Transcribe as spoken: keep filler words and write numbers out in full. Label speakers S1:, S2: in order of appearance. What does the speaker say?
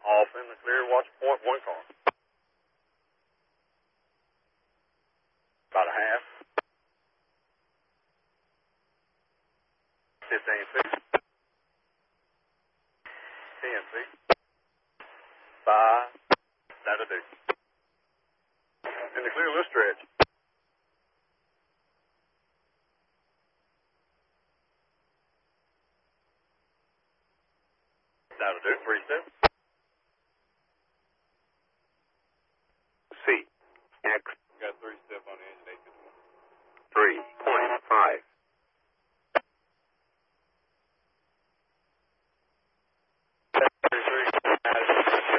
S1: Off in the clear, watch point, one car. About a half. Fifteen feet. Ten feet. Five. That'll do. In the clear, little stretch. That'll do. Three steps.
S2: C. X.